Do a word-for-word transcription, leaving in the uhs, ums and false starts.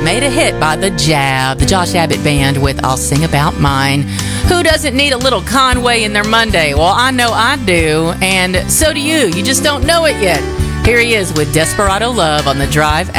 made a hit by The Jab, the Josh Abbott Band, with I'll Sing About Mine. Who doesn't need a little Conway in their Monday? Well, I know I do, and so do you. You just don't know it yet. Here he is with Desperado Love on The Drive.